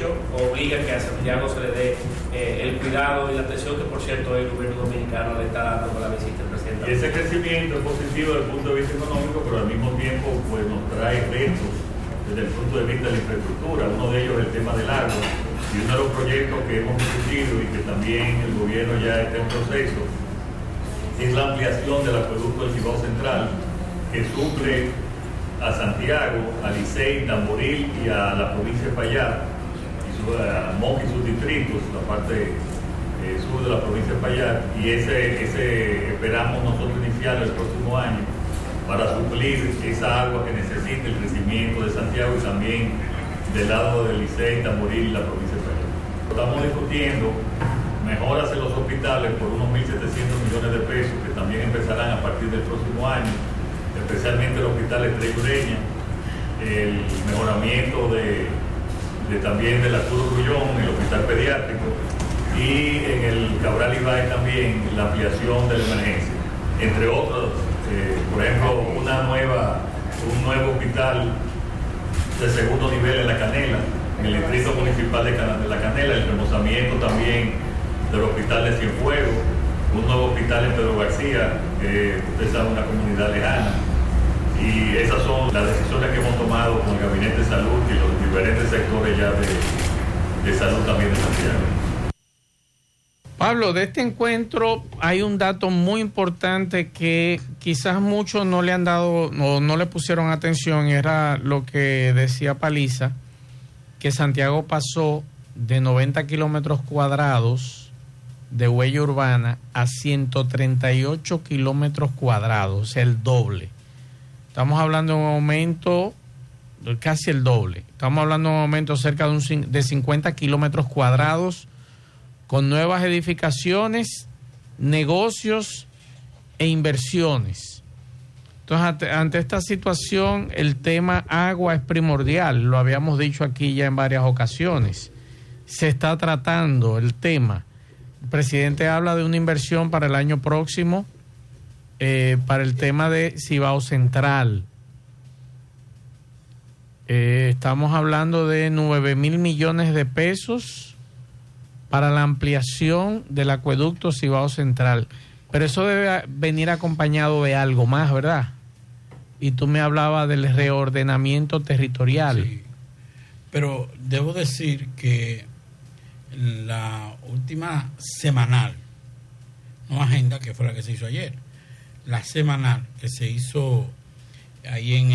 hecho obliga que a Santiago se le dé el cuidado y la atención que, por cierto, el gobierno dominicano le está dando con la visita del presidente. Y ese crecimiento es positivo desde el punto de vista económico, pero al mismo tiempo pues, nos trae retos desde el punto de vista de la infraestructura. Uno de ellos es el tema del agua, y uno de los proyectos que hemos discutido y que también el gobierno ya está en proceso es la ampliación del acueducto del Cibao Central, que suple a Santiago, a Licey, Tamboril y a la provincia de Payá, a Moca y sus distritos, la parte sur de la provincia de Payá, y ese esperamos nosotros iniciar el próximo año para suplir esa agua que necesita el crecimiento de Santiago y también del lado de Licey, Tamboril y la provincia de Payá. Estamos discutiendo mejoras en los hospitales por unos 1.700 millones de pesos que también empezarán a partir del próximo año, especialmente el hospital Estrella Ureña, el mejoramiento también de la Cruz Grullón, el hospital pediátrico, y en el Cabral Ibáez también la ampliación de la emergencia, entre otros, por ejemplo, un nuevo hospital de segundo nivel en La Canela, en el distrito municipal de La Canela, el remozamiento también del hospital de Cienfuegos, un nuevo hospital en Pedro García, ustedes saben, una comunidad lejana. Y esas son las decisiones que hemos tomado con el Gabinete de Salud y los diferentes sectores ya de salud también de Santiago. Pablo, de este encuentro hay un dato muy importante que quizás muchos no le han dado, no le pusieron atención, era lo que decía Paliza, que Santiago pasó de 90 kilómetros cuadrados de huella urbana a 138 kilómetros cuadrados, o sea, el doble. Estamos hablando de un aumento casi el doble. Estamos hablando de un aumento cerca de 50 kilómetros cuadrados con nuevas edificaciones, negocios e inversiones. Entonces, ante esta situación, el tema agua es primordial. Lo habíamos dicho aquí ya en varias ocasiones. Se está tratando el tema. El presidente habla de una inversión para el año próximo para el tema de Cibao Central. Estamos hablando de 9,000 millones de pesos para la ampliación del acueducto Cibao Central. Pero eso debe venir acompañado de algo más, ¿verdad? Y tú me hablabas del reordenamiento territorial. Sí, pero debo decir que la última semanal, no agenda, que fue la que se hizo ayer, la semanal que se hizo ahí en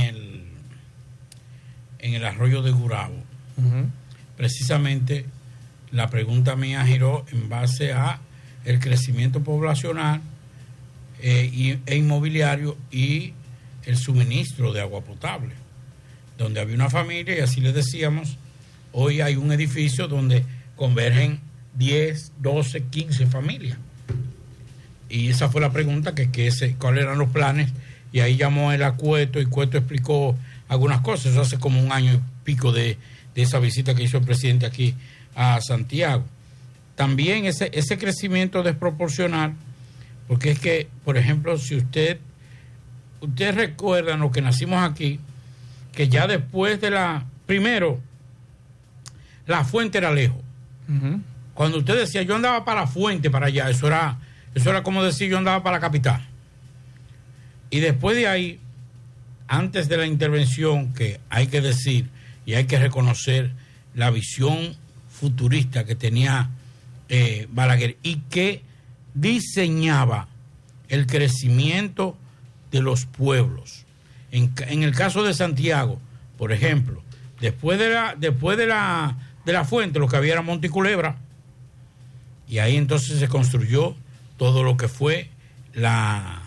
el arroyo de Gurabo, precisamente la pregunta mía giró en base a el crecimiento poblacional e inmobiliario y el suministro de agua potable, donde había una familia, y así les decíamos, hoy hay un edificio donde convergen 10, 12, 15 familias. Y esa fue la pregunta, cuáles eran los planes, y ahí llamó el Cueto, y Cueto explicó algunas cosas. Eso hace como un año y pico de esa visita que hizo el presidente aquí a Santiago. También ese crecimiento desproporcional, porque es que, por ejemplo, si ustedes recuerdan los que nacimos aquí, que ya después primero, la fuente era lejos. Cuando usted decía, yo andaba para la fuente, para allá, eso era como decir, yo andaba para la capital. Y después de ahí, antes de la intervención, que hay que decir y hay que reconocer la visión futurista que tenía Balaguer, y que diseñaba el crecimiento de los pueblos. En el caso de Santiago, por ejemplo, después de la fuente, lo que había era Monte y Culebra, y ahí entonces se construyó todo lo que fue la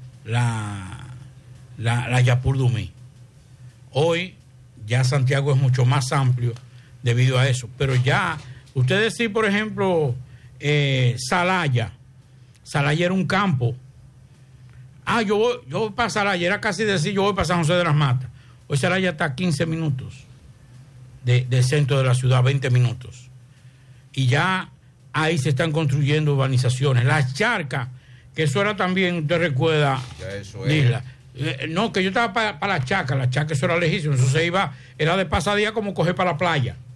Yapur Dumí. Hoy ya Santiago es mucho más amplio debido a eso, pero ya ustedes sí, por ejemplo, Salaya era un campo. Yo voy para Salaya, era casi decir yo voy para San José de las Matas. Hoy Salaya está a 15 minutos del centro de la ciudad, 20 minutos. Y ya ahí se están construyendo urbanizaciones. Las Charcas, que eso era también, usted recuerda, ya eso es. Isla. No, que yo estaba para la Charca eso era lejísimo, eso se iba, era de pasadía como coger para la playa.